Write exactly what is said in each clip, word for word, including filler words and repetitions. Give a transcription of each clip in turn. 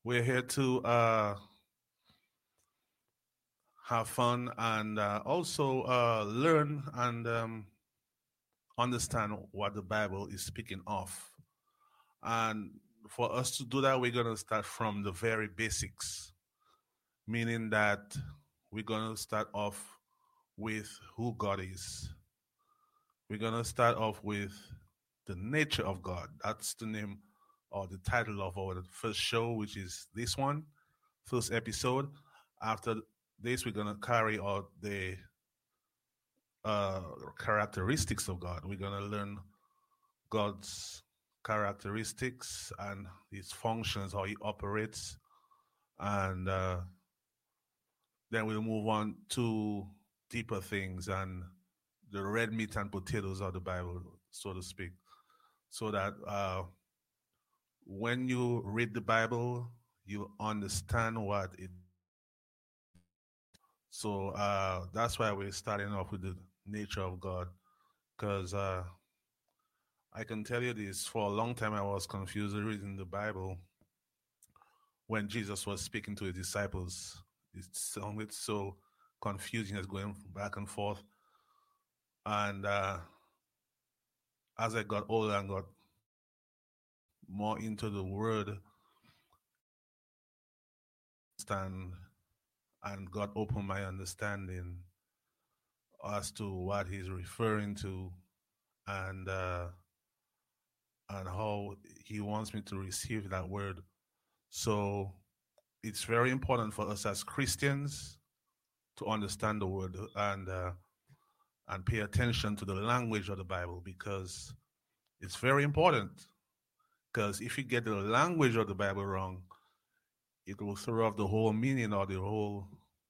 We're here to uh, have fun and uh, also uh, learn and um, understand what the Bible is speaking of. And for us to do that, we're going to start from the very basics, meaning that we're going to start off with who God is. We're going to start off with the nature of God. That's the name or the title of our first show, which is this one, first episode. After this, we're going to carry out the uh, characteristics of God. We're going to learn God's characteristics and his functions, how he operates. And uh, then we'll move on to deeper things and the red meat and potatoes of the Bible, so to speak. So that uh, when you read the Bible, you understand what it. So uh, that's why we're starting off with the nature of God, because uh, I can tell you this: for a long time, I was confused reading the Bible when Jesus was speaking to his disciples. It sounded so confusing, as going back and forth. And uh, as I got older and got more into the Word, stand and God opened my understanding as to what He's referring to, and uh, and how He wants me to receive that word. So it's very important for us as Christians to understand the word and uh, and pay attention to the language of the Bible, because it's very important. Because if you get the language of the Bible wrong, it will throw off the whole meaning or the whole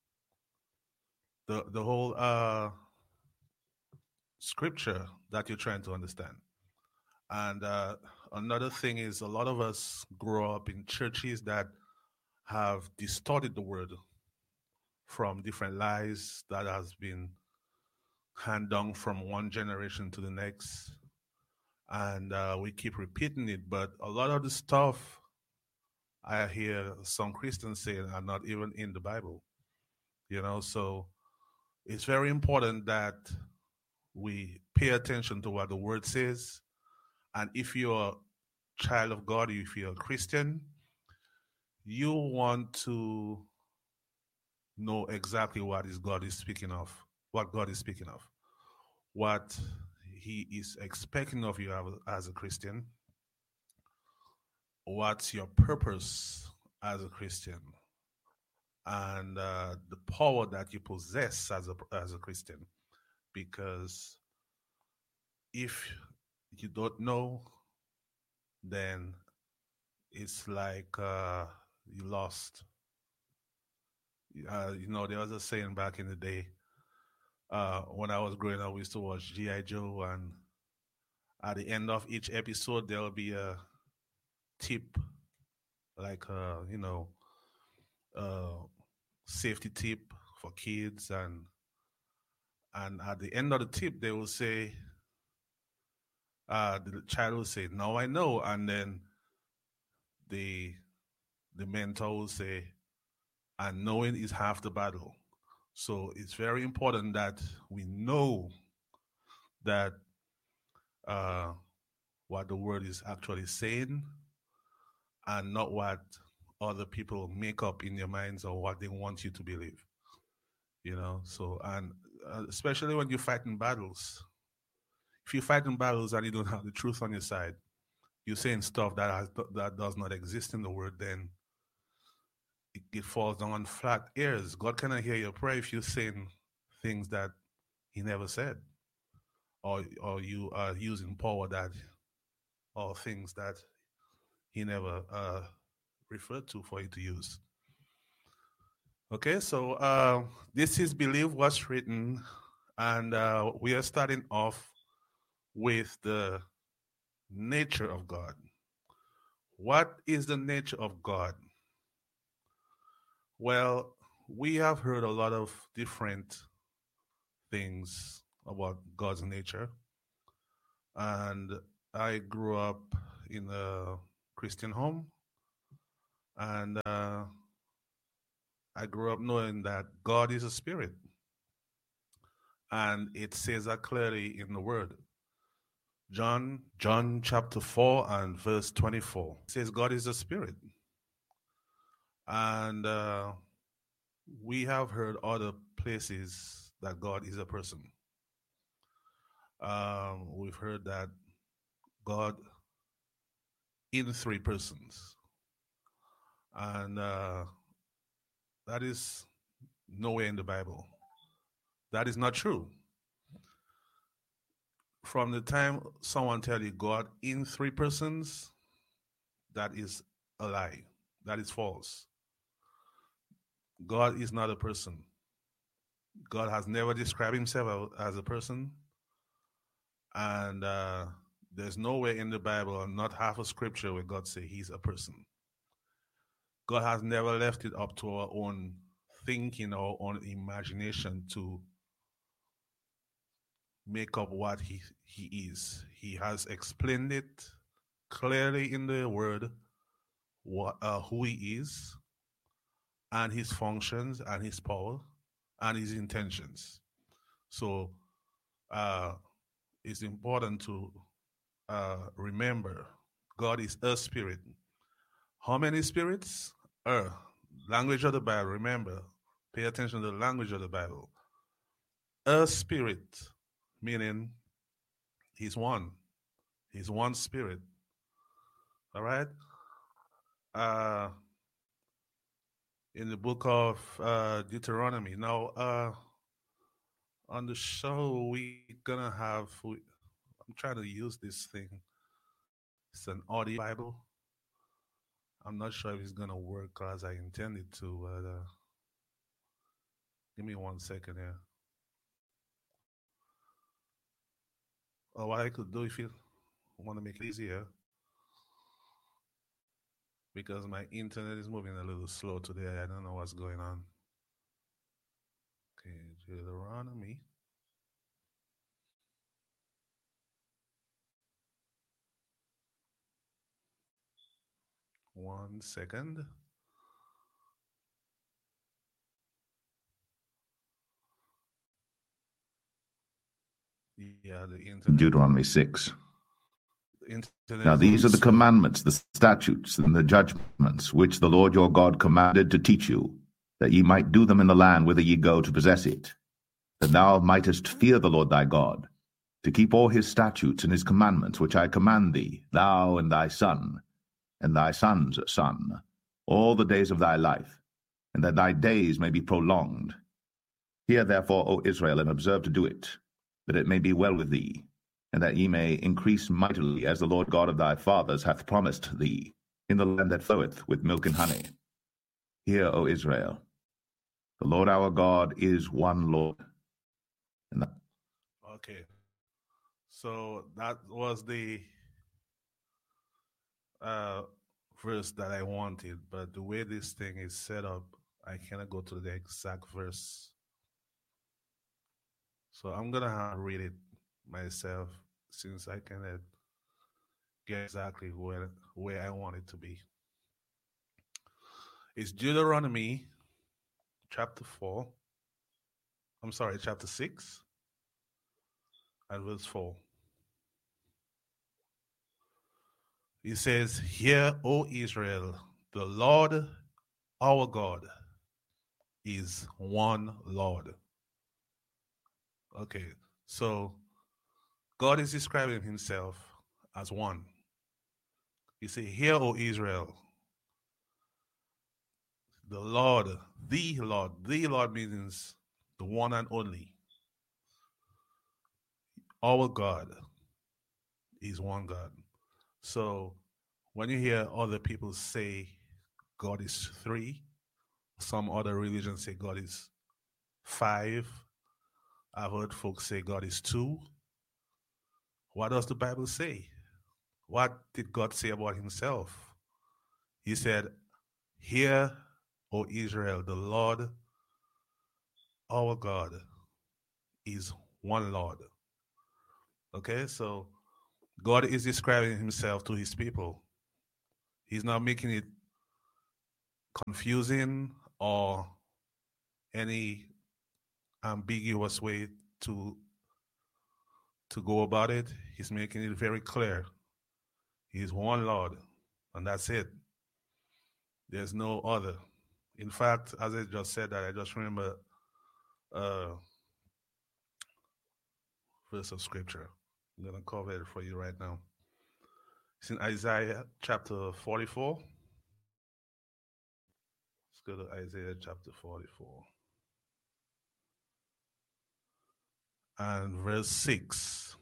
the the whole uh, scripture that you're trying to understand. And uh, another thing is, a lot of us grow up in churches that have distorted the word from different lies that has been hand down from one generation to the next, and uh, we keep repeating it. But a lot of the stuff I hear some Christians saying are not even in the Bible. You know, so it's very important that we pay attention to what the Word says. And if you're a child of God, if you're a Christian, you want to know exactly what is God is speaking of, what God is speaking of, what He is expecting of you as a Christian, what's your purpose as a Christian, and uh, the power that you possess as a as a Christian. Because if you don't know, then it's like uh, you lost. Uh, you know, there was a saying back in the day uh, when I was growing up. We used to watch G I. Joe, and at the end of each episode, there will be a tip, like uh, you know, uh, safety tip for kids, and and at the end of the tip, they will say, uh, the child will say, "Now I know," and then the the mentor will say, "And knowing is half the battle." So it's very important that we know that uh, what the word is actually saying, and not what other people make up in their minds or what they want you to believe. You know, so and uh, especially when you're fighting battles. If you're fighting battles and you don't have the truth on your side, you're saying stuff that has, that does not exist in the word, then it, it falls down on flat ears. God cannot hear your prayer if you're saying things that He never said, or or you are using power that or things that He never uh, referred to for you to use. Okay, so uh, this is Believe What's Written, and uh, we are starting off with the nature of God. What is the nature of God? Well, we have heard a lot of different things about God's nature, and I grew up in a Christian home, And uh, I grew up knowing that God is a spirit. And it says that clearly in the word. John, John chapter four and verse twenty-four. It says God is a spirit. And uh, we have heard other places that God is a person. Um, we've heard that God in three persons. And uh, that is nowhere in the Bible. That is not true. From the time someone tells you God in three persons, that is a lie. That is false. God is not a person. God has never described himself as a person. And uh, there's nowhere in the Bible, not half a scripture, where God says he's a person. God has never left it up to our own thinking or own imagination to make up what he, he is. He has explained it clearly in the word, what, uh, who he is, and his functions, and his power, and his intentions. So uh, it's important to uh, remember God is a spirit. How many spirits? Er, language of the Bible. Remember, pay attention to the language of the Bible. A spirit, meaning he's one. He's one spirit. All right? Uh, in the book of uh, Deuteronomy. Now, uh, on the show, we're going to have, we, I'm trying to use this thing. It's an audio Bible. I'm not sure if it's going to work as I intended to, but uh, give me one second here. Or what I could do if you want to make it easier, because my internet is moving a little slow today. I don't know what's going on. Okay, Deuteronomy. One second. Yeah, the internet. Deuteronomy six. Internet Now is these are the slow. commandments, the statutes, and the judgments which the Lord your God commanded to teach you, that ye might do them in the land whither ye go to possess it, that thou mightest fear the Lord thy God, to keep all his statutes and his commandments which I command thee, thou and thy son, and thy son's son, all the days of thy life, and that thy days may be prolonged. Hear therefore, O Israel, and observe to do it, that it may be well with thee, and that ye may increase mightily, as the Lord God of thy fathers hath promised thee, in the land that floweth with milk and honey. Hear, O Israel, the Lord our God is one Lord. And that Okay. So that was the uh, verse that I wanted, but the way this thing is set up, I cannot go to the exact verse. So I'm going to have to read it myself, since I cannot get exactly where, where I want it to be. It's Deuteronomy chapter four. I'm sorry, chapter six and verse four. It says, "Hear, O Israel, the Lord our God is one Lord." Okay, so God is describing himself as one. He said, "Hear, O Israel, the Lord, the Lord." The Lord means the one and only. Our God is one God. So when you hear other people say God is three, some other religions say God is five. I've heard folks say God is two. What does the Bible say? What did God say about himself? He said, "Hear, O Israel, the Lord, our God, is one Lord." Okay, so God is describing himself to his people. He's not making it confusing or any ambiguous way to to go about it. He's making it very clear. He's one Lord, and that's it. There's no other. In fact, as I just said that, I just remember a verse of scripture. I'm going to cover it for you right now. It's in Isaiah chapter forty-four. Let's go to Isaiah chapter forty-four. And verse six.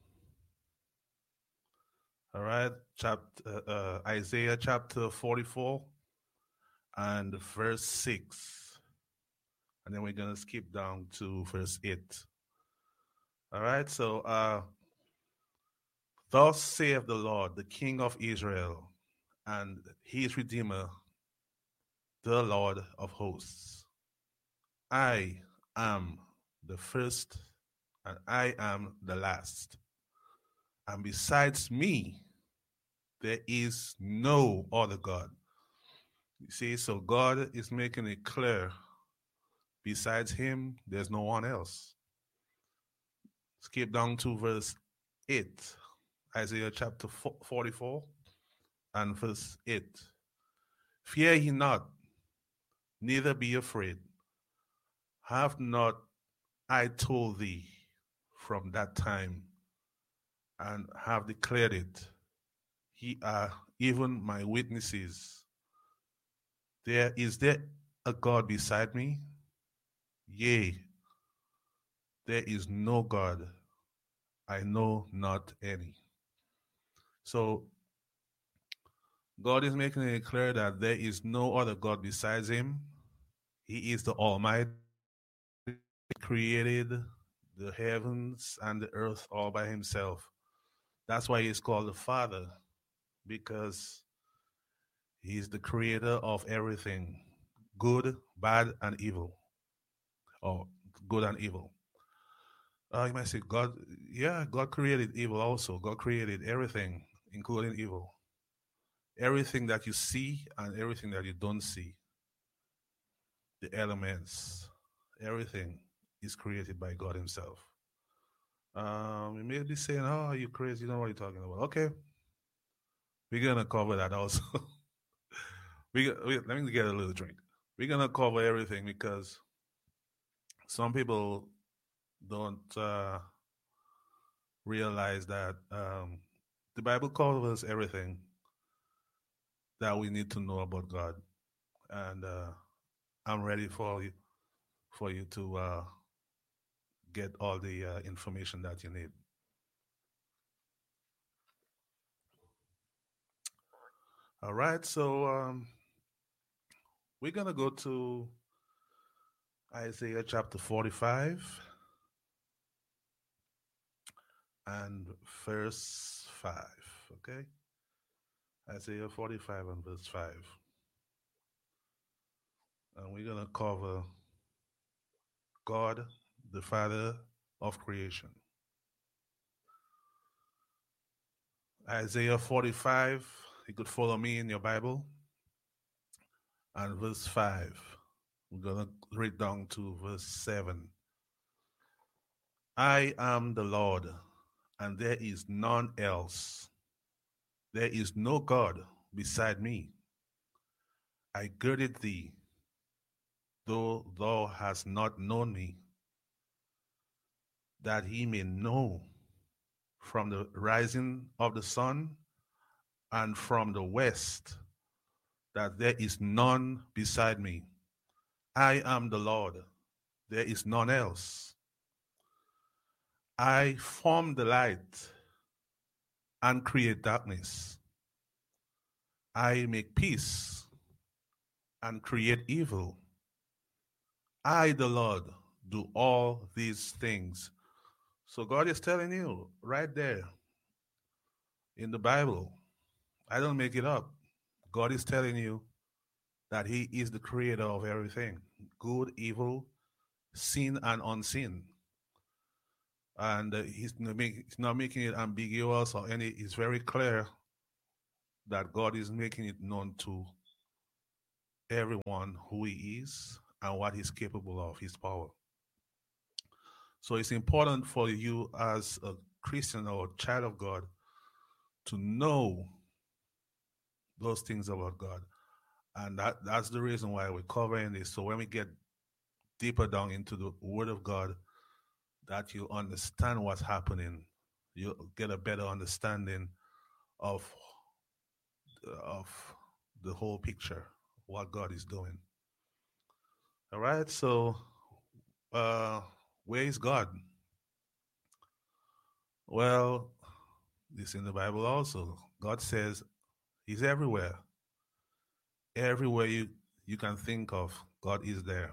All right, chapter uh, Isaiah chapter forty-four and verse six. And then we're going to skip down to verse eight. All right, so uh, thus saith the Lord, the King of Israel, and his Redeemer, the Lord of hosts. I am the first, and I am the last. And besides me, there is no other God. You see, so God is making it clear, besides him, there's no one else. Skip down to verse eight, Isaiah chapter forty-four and verse eight. Fear ye not, neither be afraid. Have not I told thee from that time, and have declared it? Ye are even my witnesses. There is there a God beside me? Yea, there is no God, I know not any. So God is making it clear that there is no other God besides him. He is the Almighty. He created the heavens and the earth all by himself. That's why he's called the Father, because he's the creator of everything, good, bad, and evil. Or good and evil. Uh, you might say, God, yeah, God created evil also. God created everything, including evil. Everything that you see and everything that you don't see. The elements, everything is created by God himself. Um, you may be saying, oh, you crazy, you know what you're talking about. Okay. We're going to cover that also. we, we Let me get a little drink. We're going to cover everything because some people don't uh, realize that um, the Bible covers everything that we need to know about God. And uh, I'm ready for you, for you to uh, get all the uh, information that you need. All right, so um, we're going to go to Isaiah chapter forty-five and verse five, okay? Isaiah forty-five and verse five. And we're going to cover God, the Father of creation. Isaiah forty-five, you could follow me in your Bible. And verse five, we're going to read down to verse seven. I am the Lord, and there is none else. There is no God beside me. I girded thee, though thou hast not known me, that he may know from the rising of the sun and from the west that there is none beside me. I am the Lord, there is none else. I form the light and create darkness. I make peace and create evil. I, the Lord, do all these things. So God is telling you right there in the Bible, I don't make it up. God is telling you that he is the creator of everything, good, evil, seen and unseen. And uh, he's, not make, he's not making it ambiguous or any, it's very clear that God is making it known to everyone who he is and what he's capable of, his power. So it's important for you as a Christian or a child of God to know those things about God. And that, that's the reason why we're covering this. So when we get deeper down into the Word of God, that you understand what's happening, you get a better understanding of of the whole picture, what God is doing. All right. So, uh, where is God? Well, this in the Bible also. God says He's everywhere. Everywhere you you can think of, God is there.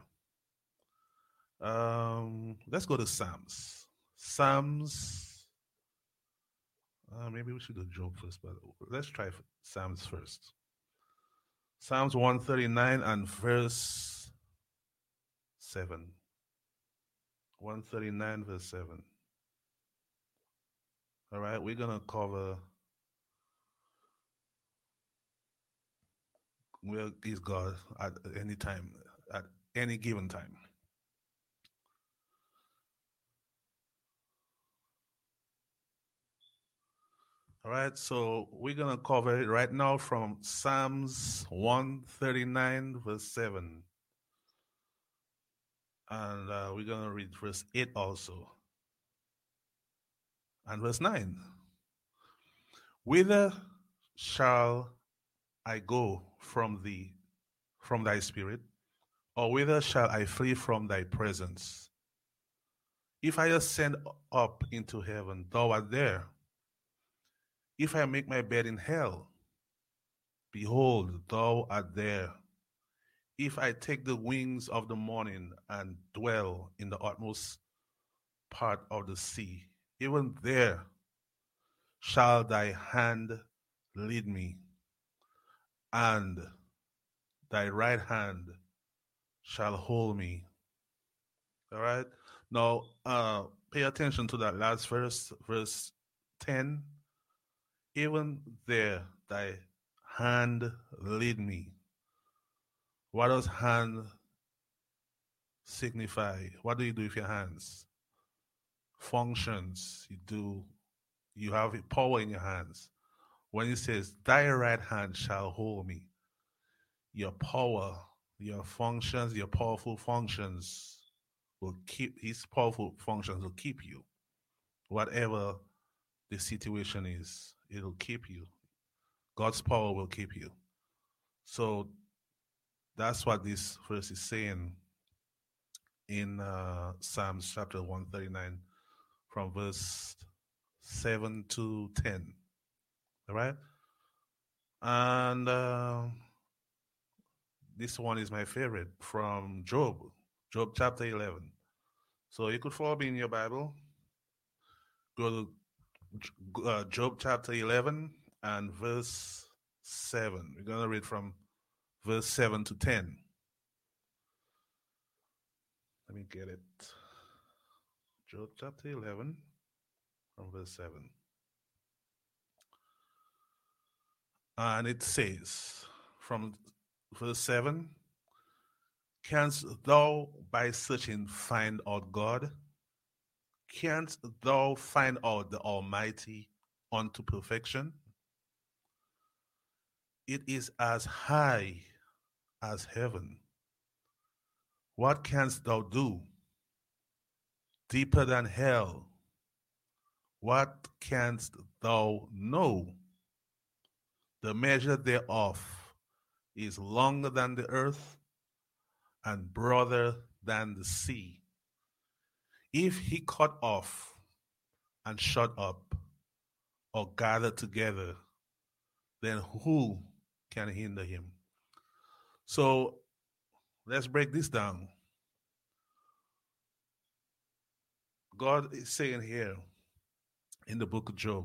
Um, let's go to Psalms. Psalms. Uh, maybe we should do Job first, but let's try Psalms first. Psalms one thirty-nine and verse seven. one thirty-nine verse seven. All right, we're going to cover where is God at any time, at any given time. All right, so we're going to cover it right now from Psalms one thirty-nine, verse seven. And uh, we're going to read verse eight also. And verse nine. Whither shall I go from thee, from thy spirit? Or whither shall I flee from thy presence? If I ascend up into heaven, thou art there. If I make my bed in hell, behold, thou art there. If I take the wings of the morning and dwell in the utmost part of the sea, even there shall thy hand lead me, and thy right hand shall hold me. All right? Now, uh, pay attention to that last verse, verse ten. Even there, thy hand lead me. What does hand signify? What do you do with your hands? Functions. You do, you have power in your hands. When it says, thy right hand shall hold me, your power, your functions, your powerful functions will keep, his powerful functions will keep you. Whatever the situation is, it'll keep you. God's power will keep you. So that's what this verse is saying in uh, Psalms chapter one thirty-nine from verse seven to ten. All right? And uh, this one is my favorite from Job, Job chapter eleven. So you could follow me in your Bible. Go to uh, Job chapter eleven and verse seven. We're going to read from verse seven to ten. Let me get it. Job chapter eleven from verse seven. And it says from verse seven, canst thou by searching find out God? Canst thou find out the Almighty unto perfection? It is as high as heaven. What canst thou do? Deeper than hell. What canst thou know? The measure thereof is longer than the earth and broader than the sea. If he cut off and shut up or gather together, then who can hinder him? So let's break this down. God is saying here in the book of Job,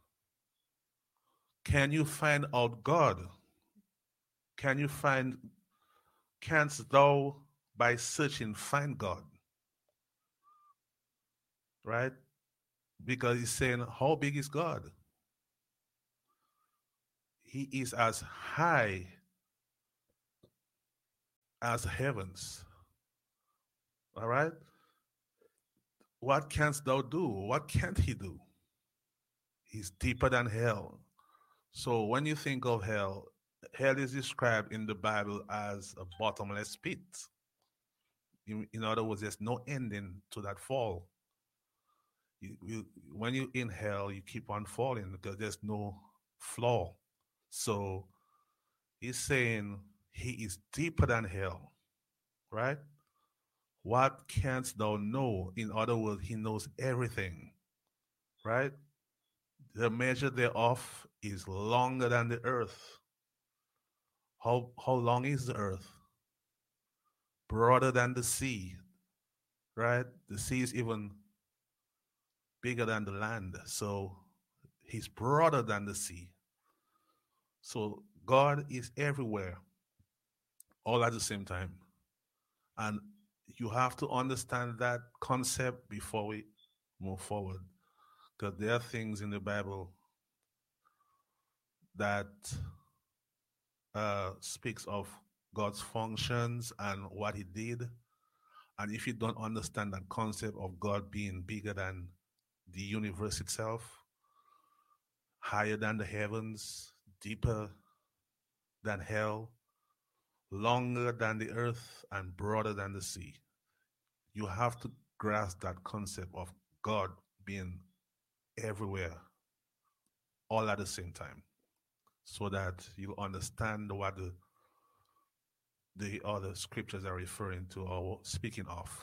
can you find out God? Can you find, canst thou by searching find God? Right? Because he's saying, how big is God? He is as high as the heavens. All right? What canst thou do? What can't he do? He's deeper than hell. So when you think of hell, hell is described in the Bible as a bottomless pit. In, in other words, there's no ending to that fall. You, you, when you're in hell, you keep on falling because there's no floor. So he's saying he is deeper than hell, right? What canst thou know? In other words, he knows everything, right? The measure thereof is longer than the earth. How, how long is the earth? Broader than the sea, right? The sea is even bigger than the land. So he's broader than the sea. So God is everywhere, all at the same time. And you have to understand that concept before we move forward. Because there are things in the Bible that uh, speaks of God's functions and what he did. And if you don't understand that concept of God being bigger than the universe itself, higher than the heavens, deeper than hell, longer than the earth, and broader than the sea, you have to grasp that concept of God being everywhere, all at the same time, so that you understand what the the other scriptures are referring to or speaking of.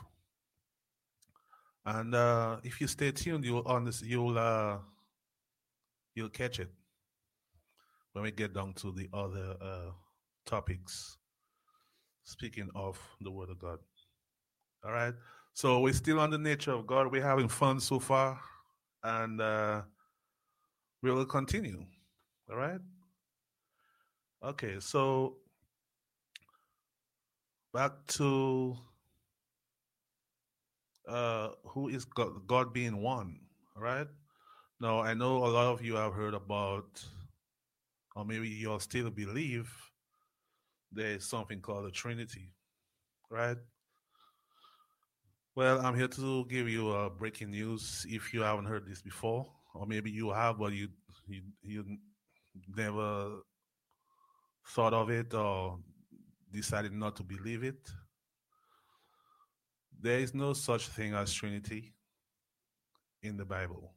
And uh, if you stay tuned, you'll understand, you'll uh, you'll catch it when we get down to the other uh, topics. Speaking of the Word of God, all right. So we're still on the nature of God. We're having fun so far, and uh, we will continue. All right. Okay. So back to uh, who is God, God being one. All right. Now I know a lot of you have heard about, or maybe you'll still believe there is something called the Trinity, right? Well, I'm here to give you uh, breaking news if you haven't heard this before, or maybe you have, but you you you never thought of it or decided not to believe it. There is no such thing as Trinity in the Bible.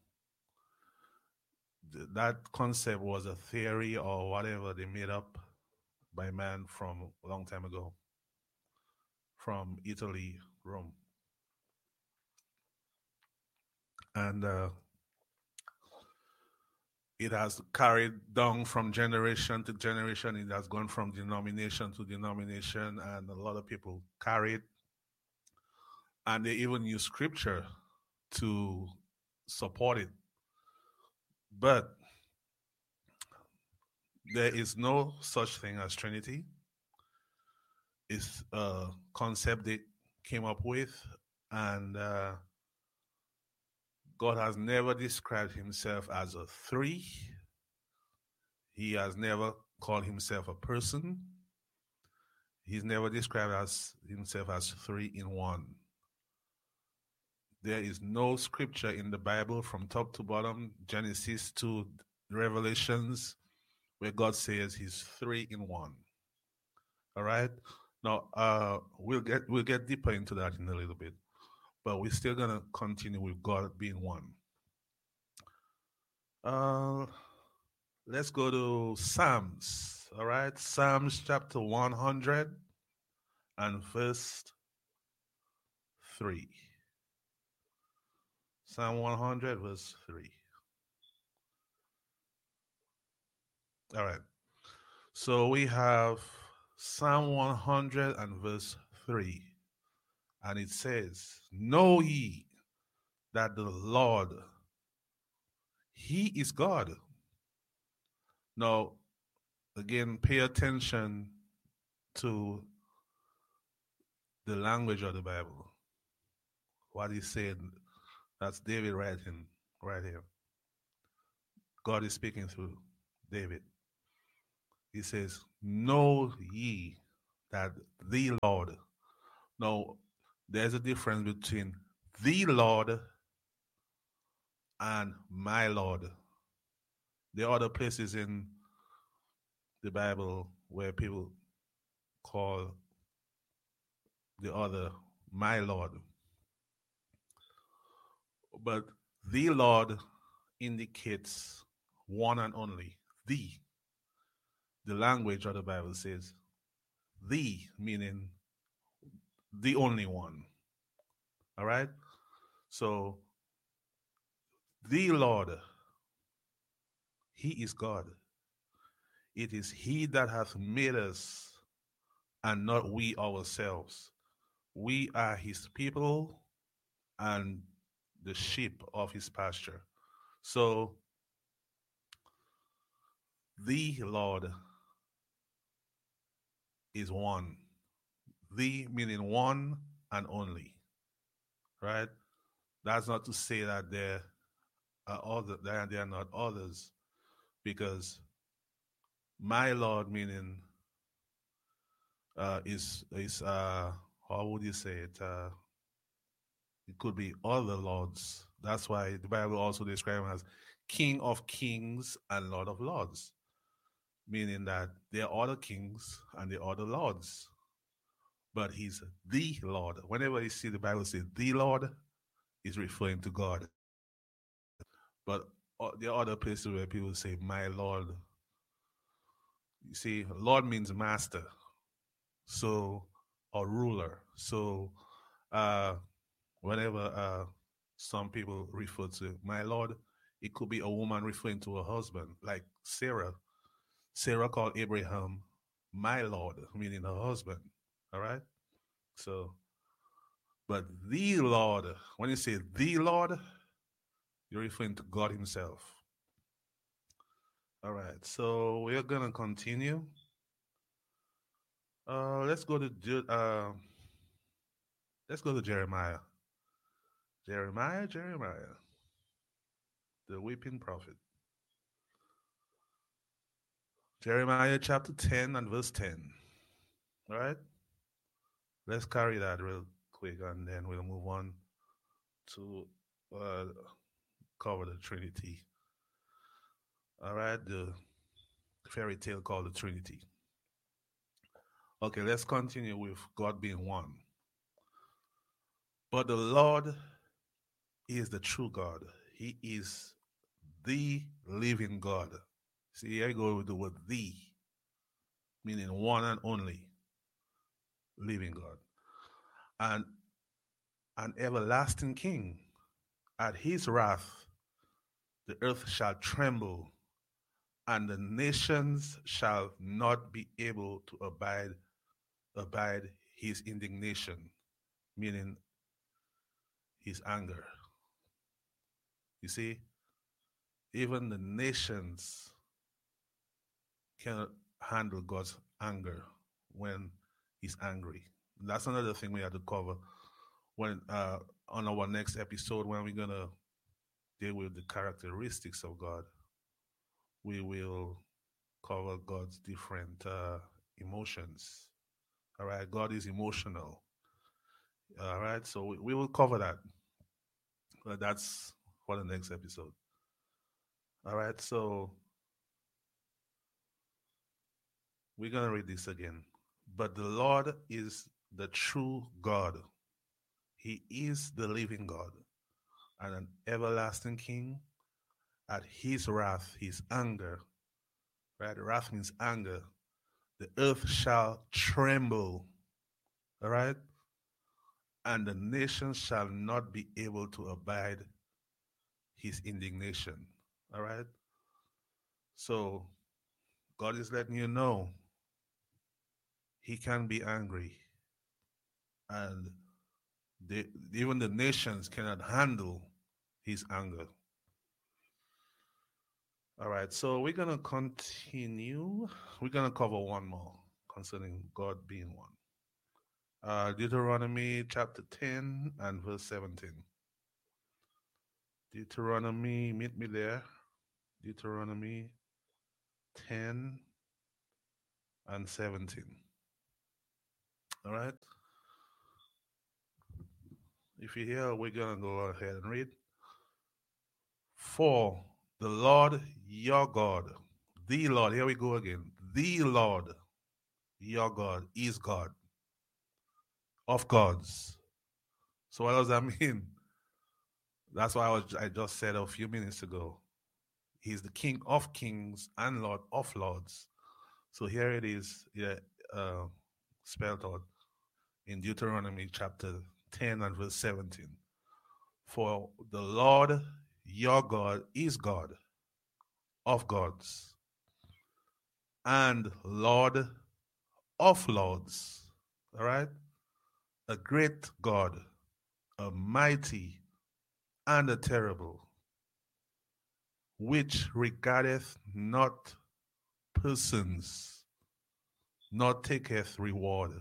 Th- That concept was a theory or whatever they made up by man from a long time ago, from Italy, Rome. And uh, it has carried down from generation to generation. It has gone from denomination to denomination, and a lot of people carry it. And they even use scripture to support it. But there is no such thing as Trinity. It's a concept they came up with, and uh, God has never described himself as a three. He has never called himself a person. He's never described as himself as three in one. There is no scripture in the Bible from top to bottom, Genesis to Revelations, where God says he's three in one. All right. Now uh, we'll get we'll get deeper into that in a little bit, but we're still gonna continue with God being one. Uh, let's go to Psalms. All right, Psalms chapter one hundred and verse three. Psalm one hundred verse three. All right. So we have Psalm one hundred and verse three. And it says, know ye that the Lord, he is God. Now, again, pay attention to the language of the Bible. What he said, that's David writing right here. God is speaking through David. He says, know ye that the Lord. Now, there's a difference between the Lord and my Lord. There are other places in the Bible where people call the other my Lord. But the Lord indicates one and only, the. The language of the Bible says the, meaning the only one. All right? So, the Lord, He is God. It is He that hath made us and not we ourselves. We are His people and the sheep of His pasture. So, the Lord is one. The meaning one and only, right? That's not to say that there are other, there there are not others, because my Lord meaning uh, is is uh, how would you say it? Uh, it could be other lords. That's why the Bible also describes him as King of Kings and Lord of Lords, meaning that there are other kings and there are other lords, but he's the Lord. Whenever you see the Bible say the Lord, is referring to God. But uh, there are other places where people say my Lord. You see, Lord means master, so or ruler. So uh, whenever uh, some people refer to my Lord, it could be a woman referring to her husband, like Sarah. Sarah called Abraham my Lord, meaning her husband. All right. So, but the Lord, when you say the Lord, you're referring to God Himself. All right. So we're gonna continue. Uh, let's go to Ju- uh, let's go to Jeremiah. Jeremiah, Jeremiah, the weeping prophet. Jeremiah chapter ten and verse ten. All right. Let's carry that real quick, and then we'll move on to uh, cover the Trinity. All right, the fairy tale called the Trinity. Okay, let's continue with God being one. But the Lord is the true God. He is the living God. See, here I go with the word the, meaning one and only living God. And an everlasting King. At his wrath, the earth shall tremble, and the nations shall not be able to abide abide his indignation, meaning his anger. You see, even the nations cannot handle God's anger when he's angry. That's another thing we have to cover when uh, on our next episode, when we're gonna deal with the characteristics of God. We will cover God's different uh, emotions. All right, God is emotional. All right, so we, we will cover that. But that's for the next episode. All right, so we're going to read this again. But the Lord is the true God. He is the living God and an everlasting King. At his wrath, his anger, right? Wrath means anger. The earth shall tremble, all right? And the nations shall not be able to abide his indignation, all right? So God is letting you know he can be angry, and the, even the nations cannot handle his anger. All right, so we're going to continue. We're going to cover one more concerning God being one. Uh, Deuteronomy chapter ten and verse seventeen. Deuteronomy, meet me there. Deuteronomy ten and seventeen. All right. If you're here, we're going to go ahead and read. For the Lord your God, the Lord, here we go again. The Lord your God is God of gods. So what does that mean? That's what I, was, I just said a few minutes ago. He's the King of kings and Lord of lords. So here it is, yeah, uh, spelled out in Deuteronomy chapter ten and verse seventeen. For the Lord your God is God of gods and Lord of lords. All right? A great God, a mighty and a terrible, which regardeth not persons, nor taketh reward.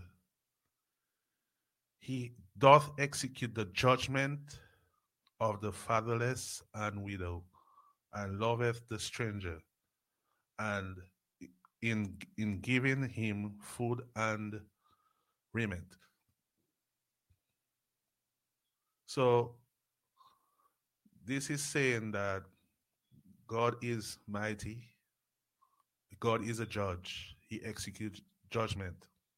He doth execute the judgment of the fatherless and widow, and loveth the stranger, and in in giving him food and raiment. So this is saying that God is mighty, God is a judge, he executes judgment.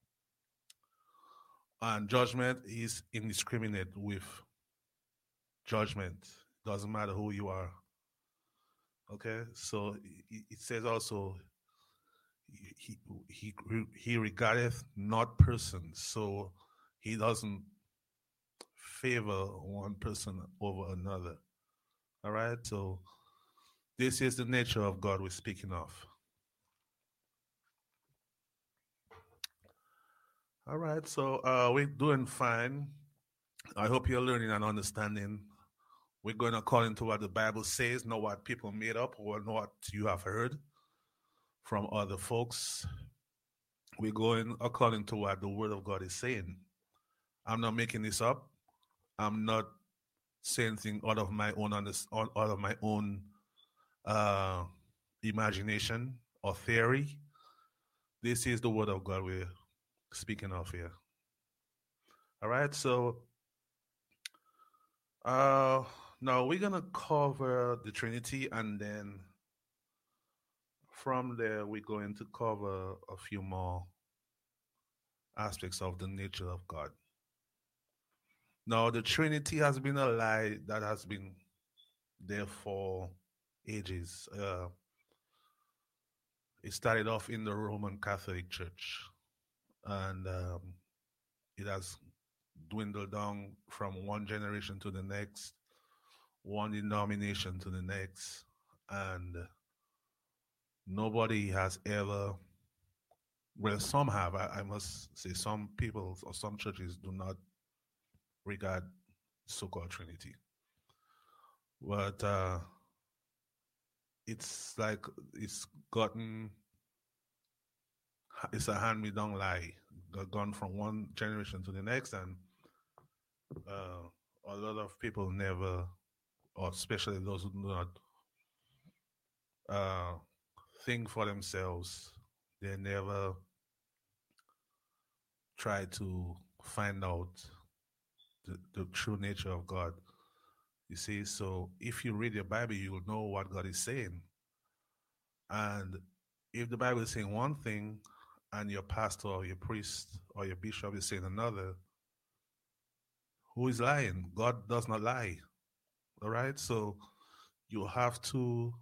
And judgment is indiscriminate with judgment. Doesn't matter who you are. Okay, so it says also he he he regardeth not persons, so he doesn't favor one person over another. All right, so this is the nature of God we're speaking of. All right, so uh, we're doing fine. I hope you're learning and understanding. We're going according to what the Bible says, not what people made up or not what you have heard from other folks. We're going according to what the Word of God is saying. I'm not making this up. I'm not saying things out of my own out of my own uh, imagination or theory. This is the Word of God we're speaking of here. All right, so uh, now we're gonna cover the Trinity, and then from there we're going to cover a few more aspects of the nature of God. Now, the Trinity has been a lie that has been there for ages. Uh, it started off in the Roman Catholic Church, and um, it has dwindled down from one generation to the next, one denomination to the next, and nobody has ever, well, some have, I, I must say, some people or some churches do not regard so-called Trinity. But uh, it's like it's gotten, it's a hand-me-down lie, gone from one generation to the next, and uh, a lot of people never, or especially those who do not uh, think for themselves, they never try to find out the, the true nature of God. You see, so if you read your Bible, you will know what God is saying. And if the Bible is saying one thing and your pastor or your priest or your bishop is saying another, who is lying? God does not lie. All right? So you have to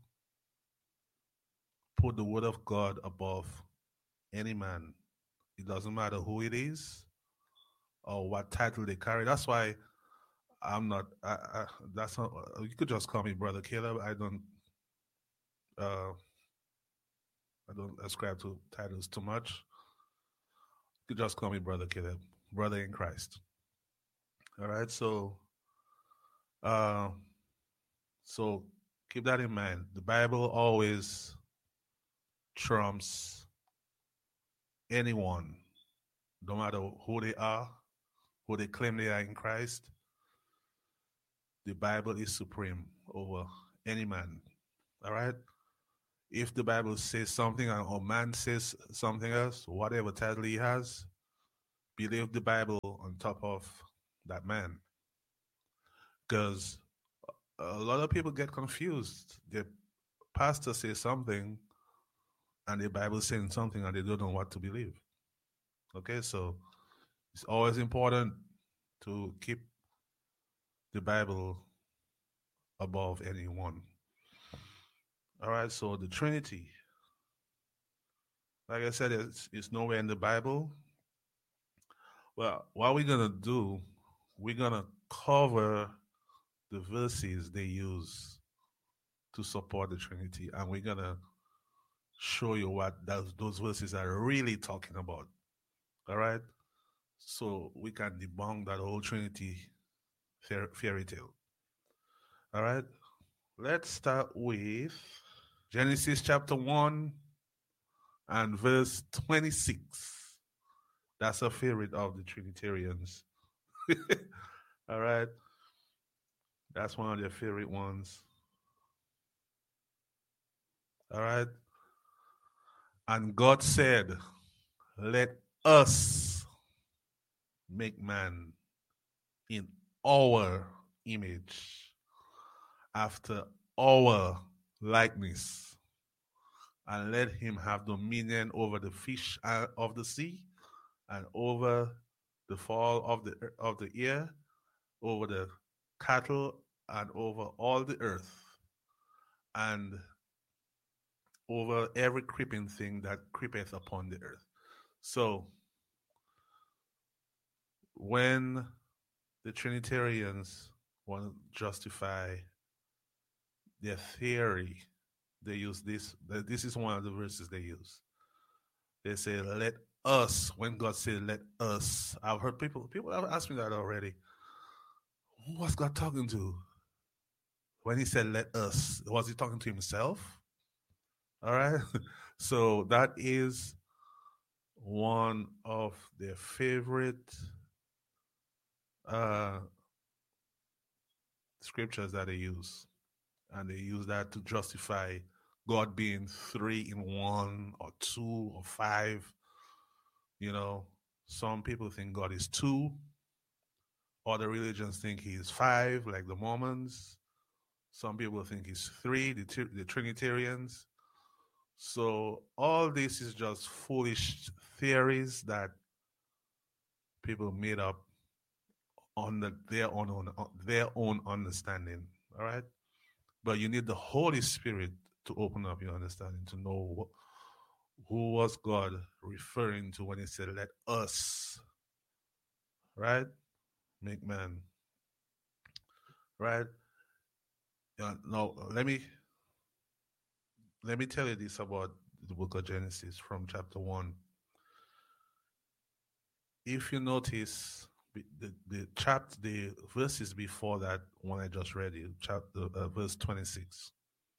put the word of God above any man. It doesn't matter who it is or what title they carry. That's why I'm not, I, I, that's not, you could just call me Brother Caleb. I don't, uh, I don't ascribe to titles too much. You could just call me Brother Caleb, brother in Christ. All right, so, uh, so keep that in mind. The Bible always trumps anyone, no matter who they are, who they claim they are in Christ. The Bible is supreme over any man. All right? If the Bible says something or man says something else, whatever title he has, believe the Bible on top of that man. Because a lot of people get confused. The pastor says something and the Bible saying something and they don't know what to believe. Okay, so it's always important to keep the Bible above anyone. All right, so the Trinity. Like I said, it's, it's nowhere in the Bible. Well, what we're going to do, we're going to cover the verses they use to support the Trinity, and we're going to show you what those, those verses are really talking about. All right? So we can debunk that whole Trinity fairy tale. All right? Let's start with Genesis chapter one and verse twenty-six. That's a favorite of the Trinitarians. All right? That's one of their favorite ones. All right? And God said, let us make man in our image, after our likeness, and let him have dominion over the fish of the sea, and over the fowl of the of the air, over the cattle, and over all the earth, and over every creeping thing that creepeth upon the earth. So, when the Trinitarians want to justify their theory, they use this. This is one of the verses they use. They say, let us, when God said, let us. I've heard people, people have asked me that already. What's God talking to? When he said, let us, was he talking to himself? All right. So that is one of their favorite uh, scriptures that they use. And they use that to justify God being three in one or two or five. You know, some people think God is two. Other religions think he is five, like the Mormons. Some people think he's three, the, the Trinitarians. So all this is just foolish theories that people made up on the, their own, on their own understanding. All right, but you need the Holy Spirit to open up your understanding, to know what, who was God referring to when he said, "Let us," right, make man. Right. Uh, now let me let me tell you this about the book of Genesis from chapter one. If you notice the the chapter, the verses before that one I just read, you chapter uh, verse twenty-six.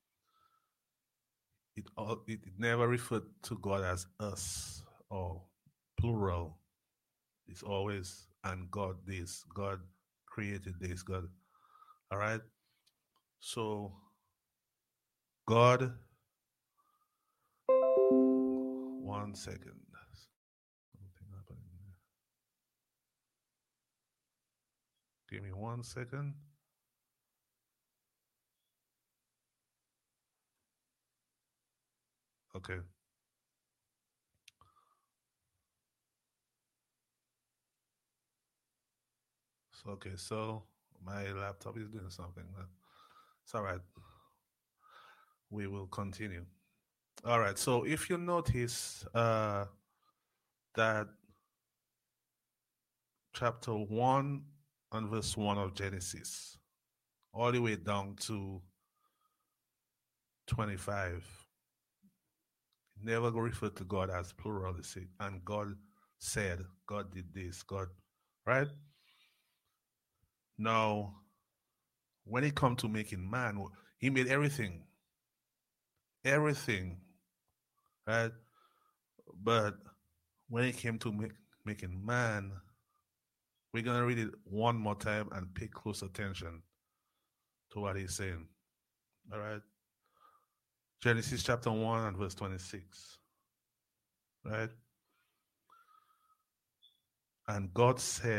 It all it never referred to God as us or plural. It's always and God this, God created this, God. All right. So God, one second. Give me one second. Okay. So, okay, so my laptop is doing something. It's all right. We will continue. All right. So if you notice uh, that chapter one and verse one of Genesis, all the way down to twenty-five, never refer to God as pluralistic. And God said, God did this, God, right? Now, when it comes to making man, he made everything. Everything, right? But when it came to make, making man, we're going to read it one more time and pay close attention to what he's saying. All right? Genesis chapter one and verse twenty-six. Right? And God said,